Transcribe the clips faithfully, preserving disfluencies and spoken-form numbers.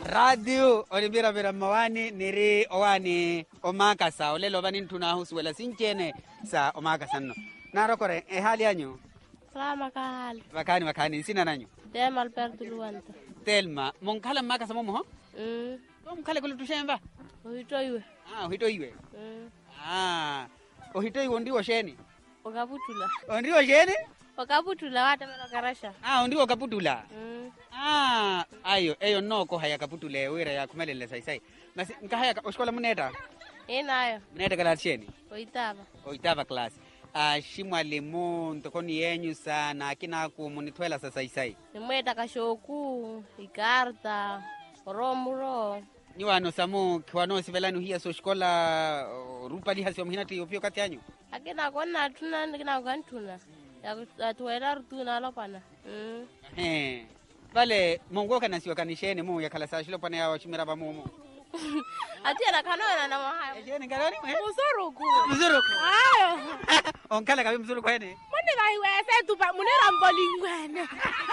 radio olibira bira mawani niri owani omakasa olelo bani ntuna husuela sinchene sa omakasa no narokore e hali anyo Salama kahali bakani bakani sina nanyo Telma Alberto Luanta Telma monkala makasa momo ho mm monkala kulutushemba Ohitoiwe ah ohitoiwe mm ah ohitoiwe ndiwo sheni Okaputula ndiwo sheni Okaputula wata mero karasha ah ndiwo kaputula mm ah ayo eyo noko haya kaputule wira ya kumelele sai sai ngasi nkahaya oskola muneta Inayo muneta kala sheni Oitava oitava class ah shimwalimu ntokoni yenyu sana kina ku munitwela sasa isai Nimweta kashoku ikarta romuro ni wano samu kwano sivelani hiya so skola rupali hasio mhinati opio kati yanyu Akina kona tuna kina kwantuna ya tuwela rutuna lopana mm eh vale mongo kana siwa kanishene mu ya kala sashilo pana ya chimira ba mumu Atia kanona na mahaya ejene ngalani Musuruku muzuruku Ayo onkala kabi muzuruku ene Mune bahiwese tupa munera mbolingwane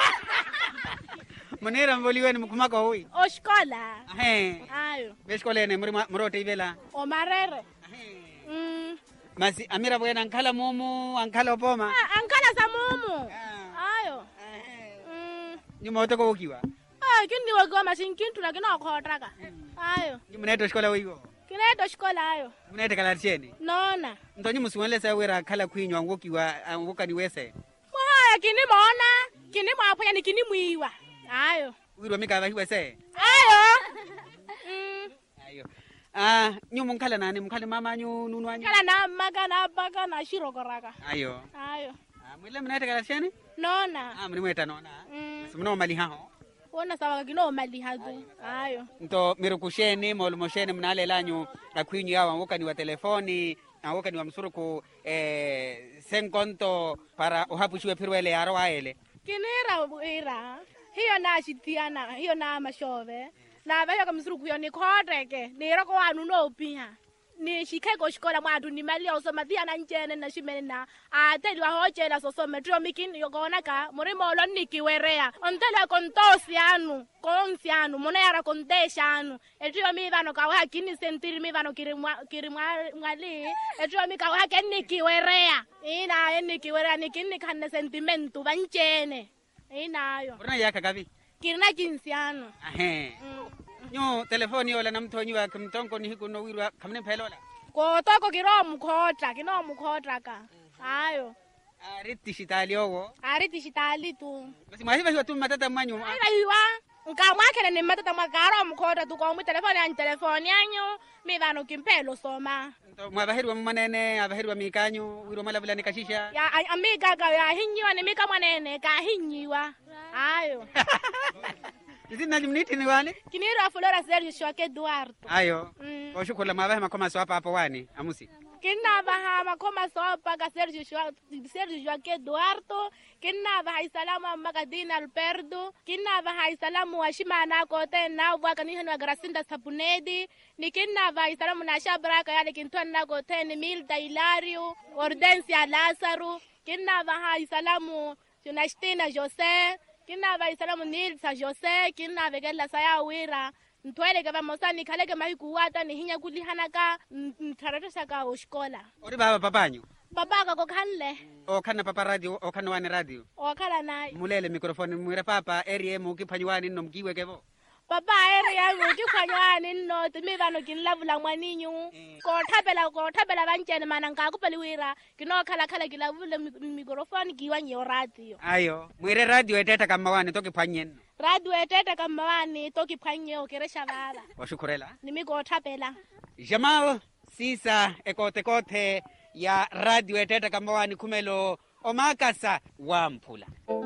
munera mboliweni mukumaka hui Oshkola eh Ayo beskola ene muri murote ibela Omarere eh mm masi amira bwena ankala mumu ankala opoma Ankala sa mumu Ayo mm ni moto ko ukiwa Ah kindi wako masinkintu na kina khotraka Ayo ni muneto skola wigo Kineto shkola ayo munete kala cheni Nona ntonyi musiwele sa wira kala kwinywa ngokiwa angokani wese Mwaya kini mona kini mwapo yani kini mwiwa Ayo wirwa mikava hiwese Ayo Mm ayo ah nyu munkala nani munkala mama nyu nunwanyu Kala na maga na baga na shiro koraka ayo Ayo ah mwile munete kala cheni Nona ah mlimweta nona Mm simuno mali haho Ona sawa kino mali hadu Ayo nto mirukusheni molmosheni mnalelanyu akwinyu yawa ngokani wa telefoni ngokani wa msuruku eh senkonto para uhapushiwe pirwele yaro aele Kinira ira hiyo na shitiana hiyo na mashove na vayo kamsuruku yo ni khodeke nira ko anu no piha ni shikego shikola mwandu ni mali ya usoma thia na njene na shimene na ateli wa hochela sosome trio mikini yo gona ka murimo lo nikiwerea ontela kontosi anu konsi anu mona yara kontesha anu etrio mi vano ka wa kini sentiri mi vano kirimwa kirimwa ngali etrio mi ka wa kenikiwerea ina enikiwerea nikini kanne sentimentu vanchene inayo urna yaka gabi kirina kinsiano ahe nyo telefoni yola namtonyi wa kumtonko ni hikuno wirwa kamne pelola ko toko kiro mukhotra kino mukhotra ka ayo ariti shitali owo ari tishitali tu basi mwahiba hiwa tu matata mwanyu ai iwa nka mwakele ni matata makaro mukhotra tu ko mu telefoni ya telefoni yanyu mi vano kimpelo soma nto mwabahirwa manene abahirwa mikanyu wirwa malavula nikashisha ya amiga ga ya hinyiwa ni mika mwanene ka hinyiwa ayo Nzina jimniti ni wani kinira Flora Sergio Shoke Eduardo ayo Mm. oshukula mabahe makoma so hapa hapo wani amusi Kinna baha makoma sopa ka Sergio Shoke Sergio Shoke Eduardo kinna baha salamu magadina Alberto kinna baha salamu washimana kote na bwa kanisa na Gracinda Sapunedi ni kinna baha salamu na Shabraka yale kintwana kote ni Milda Hilario Ordencia Lazaro kinna baha salamu Tunashtina Jose kinna baha salamu Nilsa Jose kinna vegela saya wira ntwele ke bamosani khaleke mahikuwata ni hinya kulihanaka ntharatsa ka oshkola ori baba papanyu babaka ko khanle o khana papa radio o khana wani radio o khala naye mulele microphone mwire papa area mu kiphanyi wani no mkiwe kebo papa ere yangu kikhwanyani no timi vano kinlavula mwaninyu ko thapela ko thapela banchene mana ngakupeli wira kino khala khala kilavule microphone kiwa nyo radio ayo mwire radio eteta kama wani toki phanyeni radio etete kamawani toki phanye o keresha baba washukurela nimi ko thapela jamal sisa ekote kote ya radio eteta kama wani kumelo omakasa wampula